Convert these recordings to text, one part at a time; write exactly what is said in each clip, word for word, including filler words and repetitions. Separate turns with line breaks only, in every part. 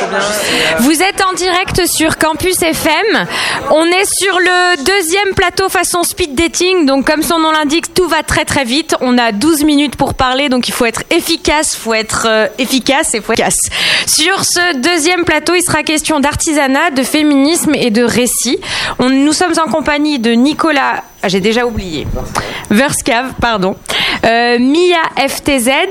Vous êtes en direct sur Campus F M. On est sur le deuxième plateau façon speed dating. Donc, comme son nom l'indique, tout va très très vite. On a douze minutes pour parler. Donc, il faut être efficace. Il faut être euh, efficace et faut être efficace. Sur ce deuxième plateau, il sera question d'artisanat, de féminisme et de récit. On, nous sommes en compagnie de Nicolas... Ah, j'ai déjà oublié. Verscave, pardon. Euh, Mia F T Z...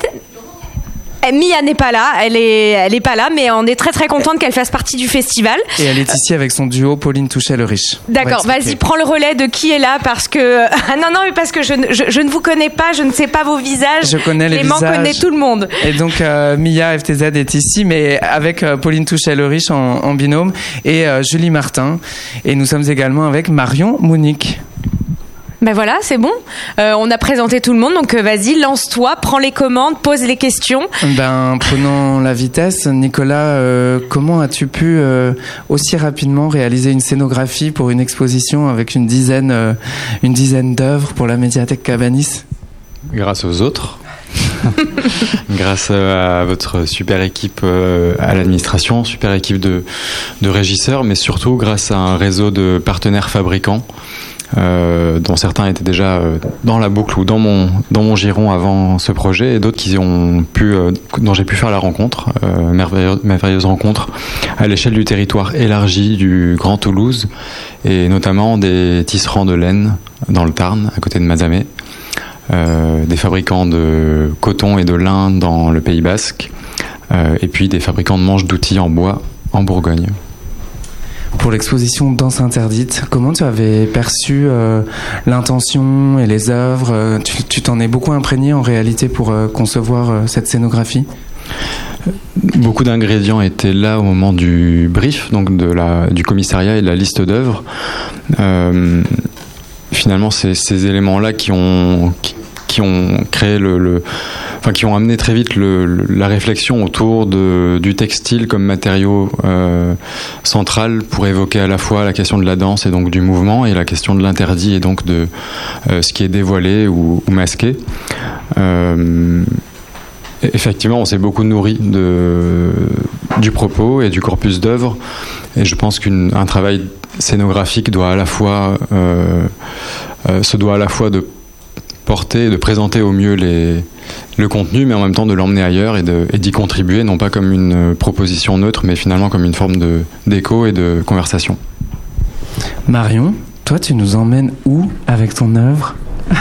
Mia n'est pas là, elle est, elle est pas là, mais on est très très contente qu'elle fasse partie du festival.
Et elle est ici avec son duo Pauline Touchet-Le-Riche.
D'accord, vas-y, prends le relais de qui est là parce que ah non non, parce que je, je, je ne vous connais pas, je ne sais pas vos visages.
Je connais les
Clément
visages.
connaît tout le monde.
Et donc euh, Mia F T Z est ici, mais avec euh, Pauline Touchet-Le-Riche en, en binôme et euh, Julie Martin. Et nous sommes également avec Marion Mounique.
Ben voilà, c'est bon. Euh, on a présenté tout le monde, donc euh, vas-y, lance-toi, prends les commandes, pose les questions.
Ben, prenons la vitesse. Nicolas, euh, comment as-tu pu euh, aussi rapidement réaliser une scénographie pour une exposition avec une dizaine, euh, une dizaine d'œuvres pour la médiathèque Cabanis ?
Grâce aux autres. Grâce à votre super équipe euh, à l'administration, super équipe de, de régisseurs, mais surtout grâce à un réseau de partenaires fabricants. Euh, dont certains étaient déjà euh, dans la boucle ou dans mon dans mon giron avant ce projet, et d'autres qui ont pu euh, dont j'ai pu faire la rencontre, euh, merveilleuse, merveilleuse rencontre à l'échelle du territoire élargi du Grand Toulouse, et notamment des tisserands de laine dans le Tarn à côté de Mazamet, euh, des fabricants de coton et de lin dans le Pays Basque, euh, et puis des fabricants de manches d'outils en bois en Bourgogne.
Pour l'exposition Danse interdite, comment tu avais perçu euh, l'intention et les œuvres ? Tu, tu t'en es beaucoup imprégné en réalité pour euh, concevoir euh, cette scénographie ?
Beaucoup d'ingrédients étaient là au moment du brief, donc de la, du commissariat et de la liste d'œuvres. Euh, finalement, c'est ces éléments-là qui ont, qui, qui ont créé le... le Enfin, qui ont amené très vite le, le, la réflexion autour de, du textile comme matériau euh, central pour évoquer à la fois la question de la danse et donc du mouvement, et la question de l'interdit et donc de euh, ce qui est dévoilé ou, ou masqué. Euh, effectivement, on s'est beaucoup nourri de, du propos et du corpus d'œuvres, et je pense qu'un travail scénographique doit à la fois euh, euh, se doit à la fois de porter, de présenter au mieux les, le contenu, mais en même temps de l'emmener ailleurs et, de, et d'y contribuer, non pas comme une proposition neutre, mais finalement comme une forme de, d'écho et de conversation.
Marion, toi tu nous emmènes où avec ton œuvre ?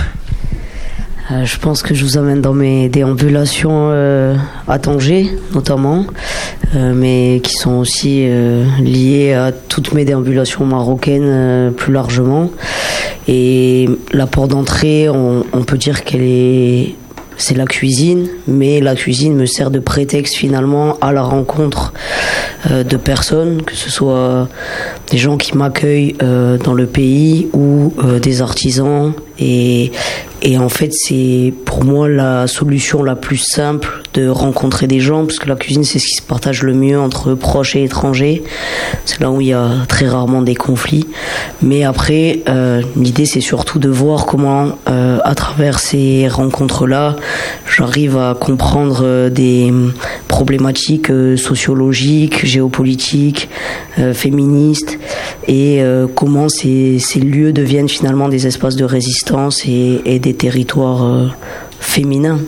Euh, je pense que je vous emmène dans mes déambulations euh, à Tanger, notamment, euh, mais qui sont aussi euh, liées à toutes mes déambulations marocaines euh, plus largement. Et la porte d'entrée, on, on peut dire qu'elle est... c'est la cuisine, mais la cuisine me sert de prétexte finalement à la rencontre euh, de personnes, que ce soit des gens qui m'accueillent euh, dans le pays ou euh, des artisans. Et, et en fait, c'est pour moi la solution la plus simple de rencontrer des gens, parce que la cuisine, c'est ce qui se partage le mieux entre proches et étrangers. C'est là où il y a très rarement des conflits. Mais après, euh, l'idée, c'est surtout de voir comment, euh, à travers ces rencontres-là, j'arrive à comprendre des problématiques sociologiques, géopolitiques, euh, féministes, et euh, comment ces, ces lieux deviennent finalement des espaces de résistance et, et des territoires euh, féminins.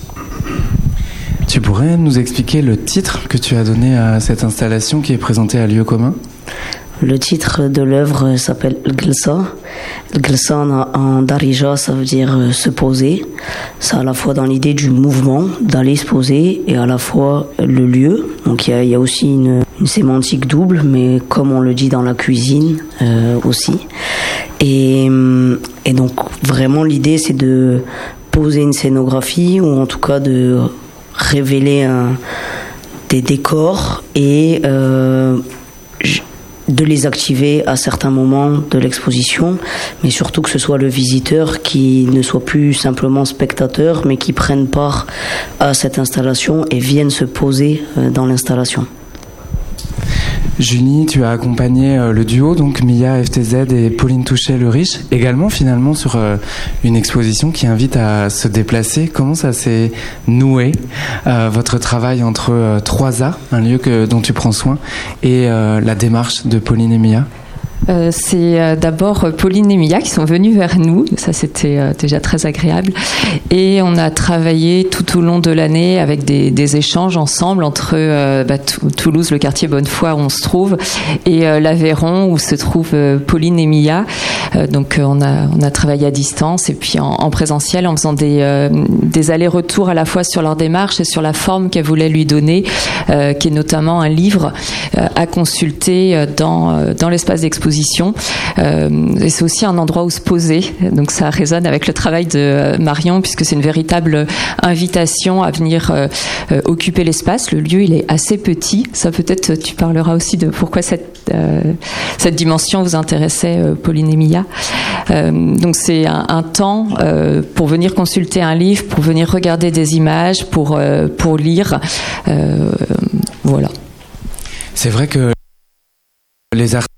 Tu pourrais nous expliquer le titre que tu as donné à cette installation qui est présentée à Lieu commun ?
Le titre de l'œuvre s'appelle Glsa. Glsa en, en Darija, ça veut dire euh, se poser. C'est à la fois dans l'idée du mouvement, d'aller se poser, et à la fois le lieu. Donc il y a, y a aussi une, une sémantique double, mais comme on le dit dans la cuisine euh, aussi. Et, et donc vraiment l'idée, c'est de poser une scénographie, ou en tout cas de révéler un, des décors et euh, de les activer à certains moments de l'exposition, mais surtout que ce soit le visiteur qui ne soit plus simplement spectateur, mais qui prenne part à cette installation et vienne se poser dans l'installation.
Julie, tu as accompagné euh, le duo, donc Mia F T Z et Pauline Touchet-Le Riche, également finalement sur euh, une exposition qui invite à se déplacer. Comment ça s'est noué, euh, votre travail entre euh, trois A, un lieu que, dont tu prends soin, et euh, la démarche de Pauline et Mia?
Euh, c'est euh, d'abord Pauline et Mia qui sont venues vers nous, ça c'était euh, déjà très agréable, et on a travaillé tout au long de l'année avec des, des échanges ensemble entre euh, bah, Toulouse, le quartier Bonnefoy où on se trouve, et euh, l'Aveyron où se trouvent euh, Pauline et Mia. Euh, donc euh, on a on a travaillé à distance et puis en, en présentiel en faisant des euh, des allers-retours à la fois sur leur démarche et sur la forme qu'elle voulait lui donner, euh, qui est notamment un livre euh, à consulter euh, dans euh, dans l'espace d'exposition. Euh, et c'est aussi un endroit où se poser, donc ça résonne avec le travail de Marion puisque c'est une véritable invitation à venir euh, euh, occuper l'espace. Le lieu il est assez petit, ça peut-être tu parleras aussi de pourquoi cette, euh, cette dimension vous intéressait, euh, Pauline et Mia. Euh, donc c'est un, un temps euh, pour venir consulter un livre, pour venir regarder des images, pour, euh, pour lire, euh, voilà.
C'est vrai que les artistes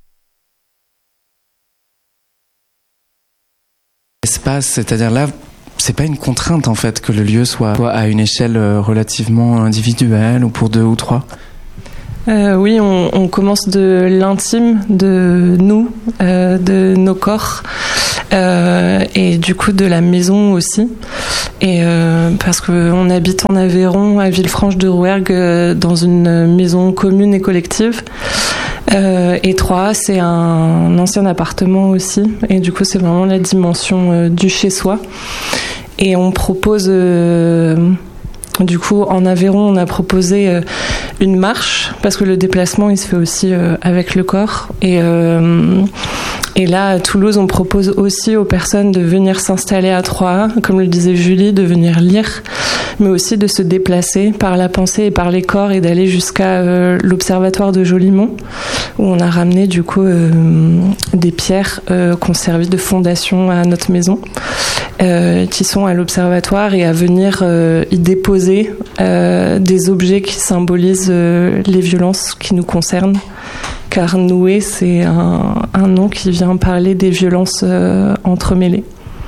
espace, c'est-à-dire là, c'est pas une contrainte en fait que le lieu soit à une échelle relativement individuelle ou pour deux ou trois.
Euh, oui, on, on commence de l'intime de nous, euh, de nos corps, euh, et du coup de la maison aussi. Et euh, parce qu'on habite en Aveyron, à Villefranche-de-Rouergue, euh, dans une maison commune et collective. Euh, et trois, c'est un ancien appartement aussi, et du coup c'est vraiment la dimension euh, du chez-soi. Et on propose, euh, du coup en Aveyron, on a proposé euh, une marche, parce que le déplacement il se fait aussi euh, avec le corps. Et, euh, et là à Toulouse, on propose aussi aux personnes de venir s'installer à trois, comme le disait Julie, de venir lire, mais aussi de se déplacer par la pensée et par les corps et d'aller jusqu'à euh, l'observatoire de Jolimont, où on a ramené du coup euh, des pierres euh, qui ont servi de fondation à notre maison, euh, qui sont à l'observatoire, et à venir euh, y déposer euh, des objets qui symbolisent euh, les violences qui nous concernent. Car nouer, c'est un, un nom qui vient parler des violences euh, entremêlées.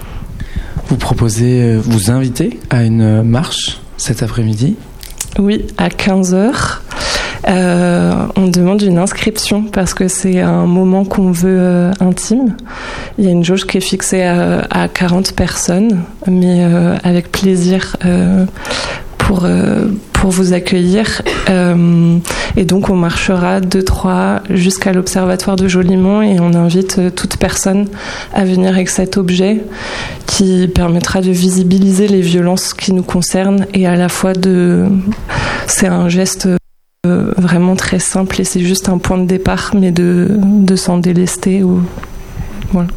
Vous proposez, vous invitez à une marche cet après-midi?
Oui, à quinze heures. Euh, on demande une inscription parce que c'est un moment qu'on veut euh, intime. Il y a une jauge qui est fixée à, à quarante personnes, mais euh, avec plaisir euh, pour, euh, pour vous accueillir. Euh, et donc on marchera deux trois jusqu'à l'observatoire de Jolimont, et on invite euh, toute personne à venir avec cet objet qui permettra de visibiliser les violences qui nous concernent, et à la fois de... C'est un geste euh, vraiment très simple, et c'est juste un point de départ, mais de, de s'en délester. Ou... Voilà.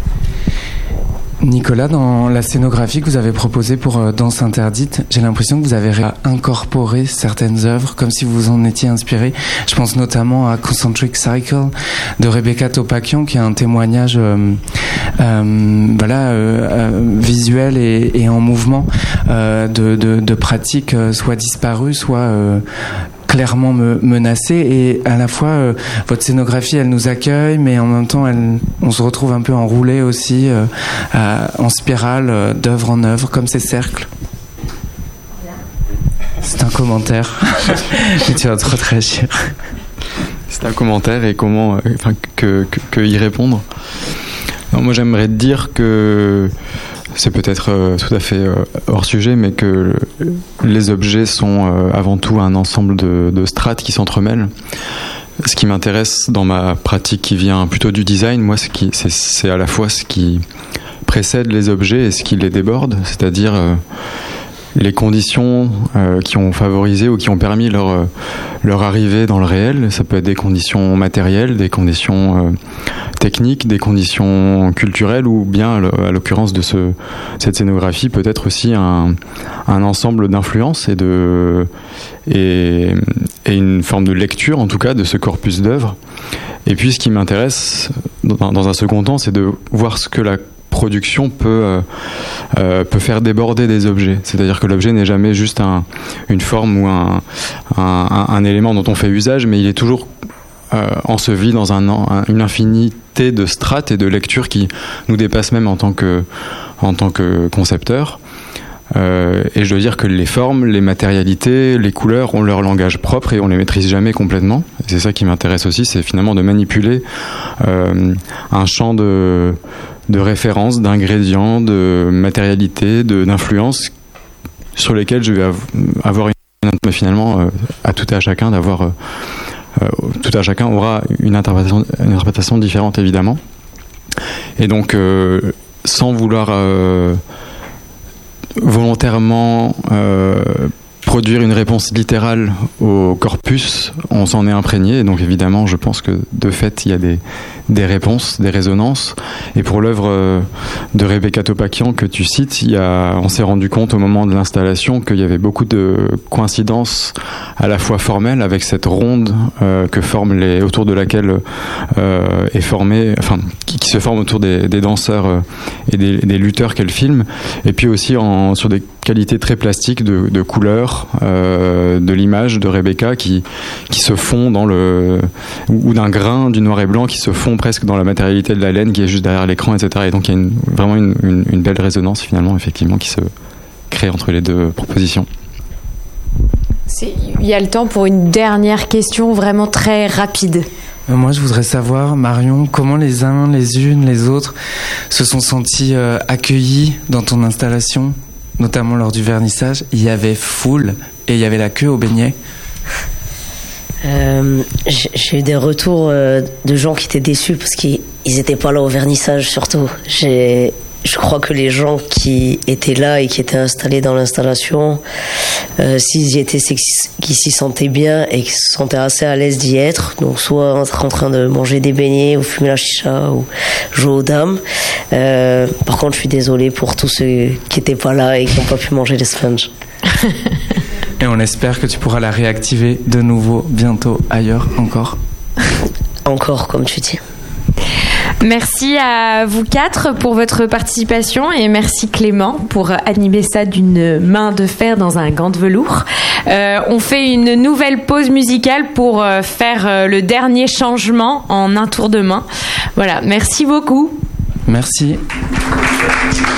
Nicolas, dans la scénographie que vous avez proposée pour euh, Danse Interdite, j'ai l'impression que vous avez incorporé certaines œuvres comme si vous vous en étiez inspiré. Je pense notamment à Concentric Cycle de Rebecca Topakian, qui est un témoignage euh, euh, voilà, euh, euh, visuel et, et en mouvement euh, de, de, de pratiques euh, soit disparues, soit... Euh, clairement me, menacée, et à la fois euh, votre scénographie elle nous accueille, mais en même temps elle, on se retrouve un peu enroulé aussi euh, à, en spirale euh, d'œuvre en œuvre comme ces cercles. C'est un commentaire. Et tu vas trop réagir.
C'est un commentaire, et comment euh, enfin, que, que, que y répondre. Non, moi j'aimerais te dire que c'est peut-être euh, tout à fait euh, hors sujet, mais que les objets sont euh, avant tout un ensemble de, de strates qui s'entremêlent. Ce qui m'intéresse dans ma pratique qui vient plutôt du design, moi, c'est, qui, c'est, c'est à la fois ce qui précède les objets et ce qui les déborde, c'est-à-dire euh, les conditions euh, qui ont favorisé ou qui ont permis leur, euh, leur arrivée dans le réel. Ça peut être des conditions matérielles, des conditions euh, techniques, des conditions culturelles, ou bien, à l'occurrence de ce, cette scénographie, peut-être aussi un, un ensemble d'influences et, de, et, et une forme de lecture, en tout cas, de ce corpus d'œuvres. Et puis, ce qui m'intéresse, dans, dans un second temps, c'est de voir ce que la production peut, euh, euh, peut faire déborder des objets. C'est-à-dire que l'objet n'est jamais juste un, une forme ou un, un, un élément dont on fait usage, mais il est toujours euh, enseveli dans un, un, une infinité de strates et de lectures qui nous dépassent même en tant que, en tant que concepteurs. Euh, et je dois dire que les formes, les matérialités, les couleurs ont leur langage propre et on les maîtrise jamais complètement. Et c'est ça qui m'intéresse aussi, c'est finalement de manipuler euh, un champ de, de références, d'ingrédients, de matérialités, de, d'influences sur lesquels je vais avoir une, mais finalement euh, à tout et à chacun d'avoir euh, euh, tout à chacun aura une interprétation, une interprétation différente évidemment. Et donc euh, sans vouloir euh, volontairement euh, produire une réponse littérale au corpus, on s'en est imprégné, et donc évidemment je pense que de fait il y a des, des réponses, des résonances, et pour l'œuvre de Rebecca Topakian que tu cites, il y a, on s'est rendu compte au moment de l'installation qu'il y avait beaucoup de coïncidences à la fois formelles avec cette ronde euh, que forment les, autour de laquelle euh, est formée, enfin qui, qui se forme autour des, des danseurs euh, et des, des lutteurs qu'elle filme, et puis aussi en, sur des qualités très plastiques de, de couleurs euh, de l'image de Rebecca qui, qui se fond dans le ou d'un grain du noir et blanc qui se fond presque dans la matérialité de la laine qui est juste derrière l'écran, et cetera. Et donc il y a une, vraiment une, une, une belle résonance finalement effectivement qui se crée entre les deux propositions.
C'est, il y a le temps pour une dernière question vraiment très rapide.
Moi, je voudrais savoir, Marion, comment les uns, les unes, les autres se sont sentis euh, accueillis dans ton installation, notamment lors du vernissage. Il y avait foule et il y avait la queue au beignet.
Euh, j'ai eu des retours euh, de gens qui étaient déçus parce qu'ils n'étaient pas là au vernissage surtout. J'ai, je crois que les gens qui étaient là et qui étaient installés dans l'installation, euh, s'ils y étaient, c'est qu'ils s'y sentaient bien et qu'ils se sentaient assez à l'aise d'y être. Donc soit en train de manger des beignets ou fumer la chicha ou jouer aux dames. Euh, par contre, je suis désolée pour tous ceux qui n'étaient pas là et qui n'ont pas pu manger les sponges.
Et on espère que tu pourras la réactiver de nouveau bientôt ailleurs encore.
Encore, comme tu dis.
Merci à vous quatre pour votre participation et merci Clément pour animer ça d'une main de fer dans un gant de velours. Euh, on fait une nouvelle pause musicale pour euh, faire euh, le dernier changement en un tour de main. Voilà, merci beaucoup.
Merci.